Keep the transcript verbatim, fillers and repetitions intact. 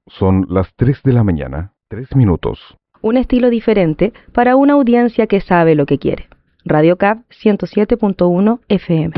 Son las tres de la mañana, tres minutos. Un estilo diferente para una audiencia que sabe lo que quiere. Radio C A P ciento siete punto uno F M.